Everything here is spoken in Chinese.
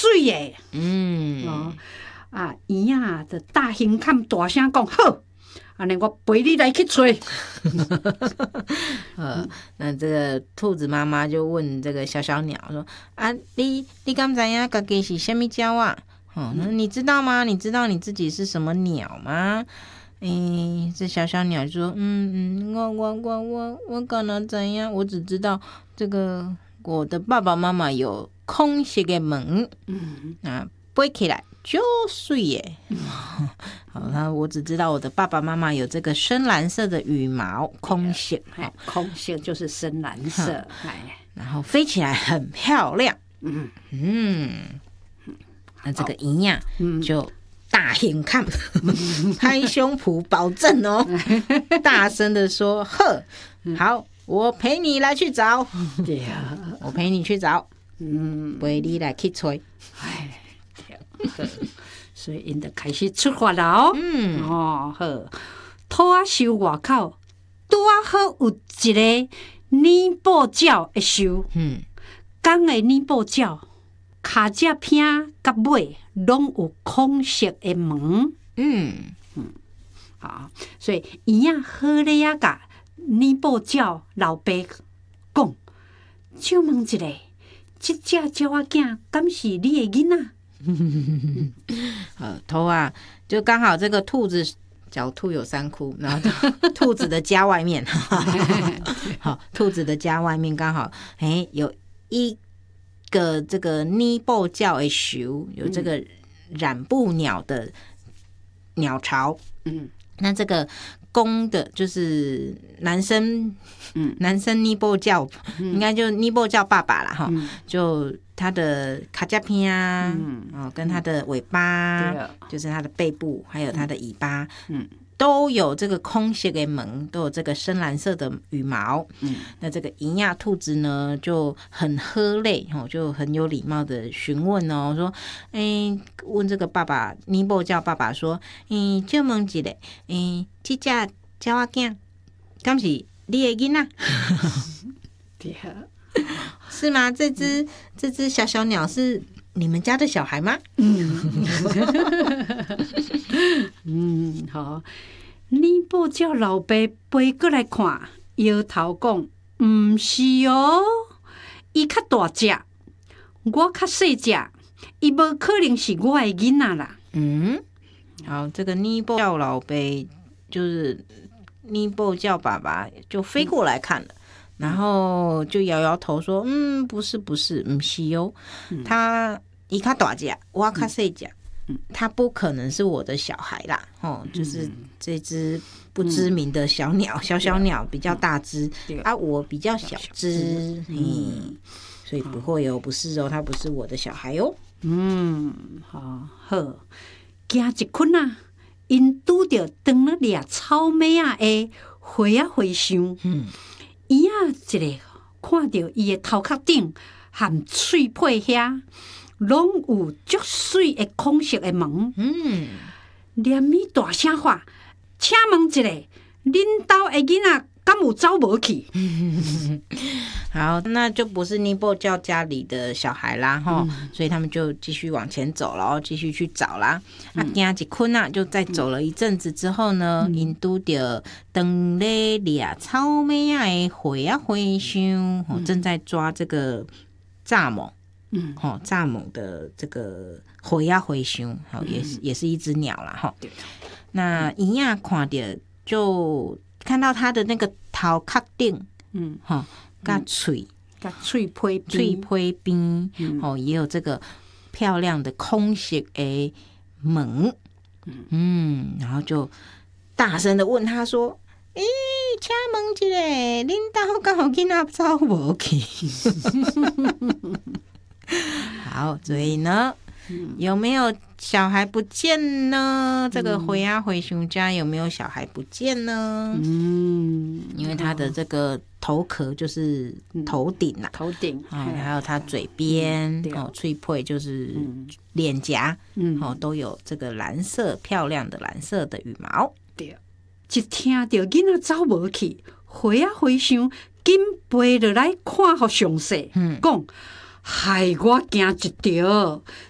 水的。圆仔就大声喊大声讲好，安尼我陪你来去找。 那这个兔子妈妈就问这个小小鸟说：“啊，你敢知影家己是什么鸟啊？你知道吗？你知道你自己是什么鸟吗？”这小小鸟就说：“我可能怎样？我只知道这个我的爸爸妈妈有空色的门，飞起来就水耶。好，那我只知道我的爸爸妈妈有这个深蓝色的羽毛，空色， 空色就是深蓝色， 然后飞起来很漂亮。那这个营养就大声看，拍胸脯保证哦，大声的说：呵，好，我陪你来去找，我陪你去找，陪你来去吹。 所以因就开始出发了哦。好，兔仔树外口拄好有一个泥布鸟会收。讲的泥布鸟，脚只片甲尾拢有空色的门。好，所以伊仔好咧呀，甲泥布鸟老爸讲，就问一下，这只鸟仔囝敢是你的囡仔？ 头啊，就刚好这个兔子狡兔有三窟，然后兔子的家外面，好，兔子的家外面刚好有一个这个呢布叫的树，有这个染布鸟的鸟巢。那这个公的就是男生，男生呢布叫，应该就呢布叫爸爸啦哈，就他的卡加片啊，跟他的尾巴，就是他的背部，还有他的尾巴，都有这个空色的门，都有这个深蓝色的羽毛。那这个银亚兔子呢，就很喝泪，就很有礼貌的询问哦，说，问这个爸爸，尼布叫爸爸说，就问一下，这只鸟仔囝，敢是你的囡仔？是吗？这只小小鸟是你们家的小孩吗？ 好。你不叫老爸飞过来看，摇头讲，毋是哦，伊较大只，我较细只，伊无可能是我的囡仔啦。 好，这个尼布叫老爸，就是尼布叫爸爸，就飞过来看了。然后就摇摇头说：“不是，不是哦，他伊较大只，我较细只，他不可能是我的小孩啦。就是这只不知名的小鸟，小鸟比较大只我比较小只，所以不会哦，不是哦，他不是我的小孩哦。 好，行一困啊，因拄着当了俩草莓啊的花啊花香。伊一个看到伊的头壳顶含喙皮遐，拢有足水的空色的门。连咪大声话，请问一下，恁兜的囡仔敢有走无去？ 好，那就不是尼布叫家里的小孩啦，所以他们就继续往前走了，继续去找啦。行一困啊，就再走了一阵子之后呢，因拄着当咧掠草莓啊的花啊花香，正在抓这个蚱蜢，蚱蜢的这个花啊花香，也是一只鸟啦，哈。那伊呀看到就看到它的那个头壳顶，甲喙皮边，也有这个漂亮的空色的门，然后就大声的问他说：“请问一下，恁兜敢有囡仔走无去？”好，所以呢，有没有小孩不见呢？这个回啊回熊家有没有小孩不见呢？因为他的这个头壳就是头顶啦， 头顶， 还有他嘴边喙皮就是脸颊，都有这个蓝色漂亮的蓝色的羽毛。 对，一听到囡仔走无去，回啊回想，紧飞落来看互详细，讲害我惊一条，